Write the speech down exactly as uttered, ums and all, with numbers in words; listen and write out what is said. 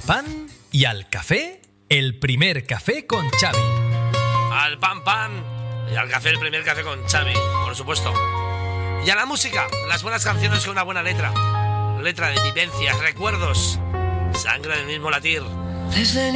pan y al café, el primer café con Xavi. Al pan pan y al café, el primer café con Xavi, por supuesto. Y a la música, las buenas canciones con una buena letra. Letra de vivencias, recuerdos, sangre del mismo latir. Desde